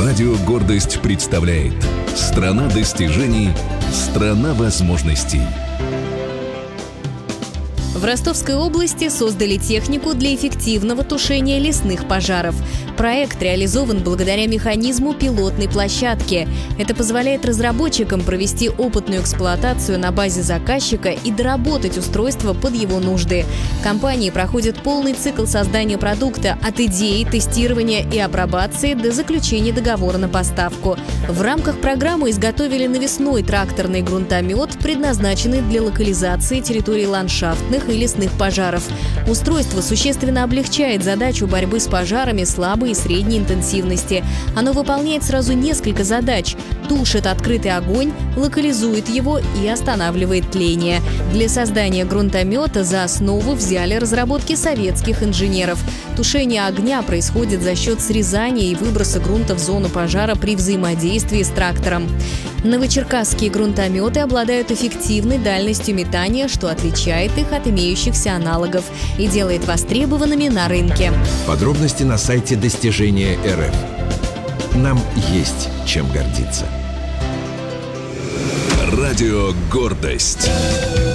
Радио «Гордость» представляет «Страна достижений, страна возможностей». В Ростовской области создали технику для эффективного тушения лесных пожаров. Проект реализован благодаря механизму пилотной площадки. Это позволяет разработчикам провести опытную эксплуатацию на базе заказчика и доработать устройство под его нужды. Компании проходят полный цикл создания продукта от идеи, тестирования и апробации до заключения договора на поставку. В рамках программы изготовили навесной тракторный грунтомет, предназначенный для локализации территорий ландшафтных и лесных пожаров. Устройство существенно облегчает задачу борьбы с пожарами слабой и средней интенсивности. Оно выполняет сразу несколько задач: тушит открытый огонь, локализует его и останавливает тление. Для создания грунтомета за основу взяли разработки советских инженеров. Тушение огня происходит за счет срезания и выброса грунта в зону пожара при взаимодействии с трактором. Новочеркасские грунтометы обладают эффективной дальностью метания, что отличает их от имеющихся аналогов и делает востребованными на рынке. Подробности на сайте Достижения РФ. Нам есть чем гордиться. Радио «Гордость».